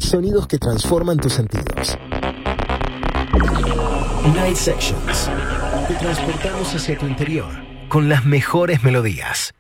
Sonidos que transforman tus sentidos. Night Sections. Te transportamos hacia tu interior con las mejores melodías.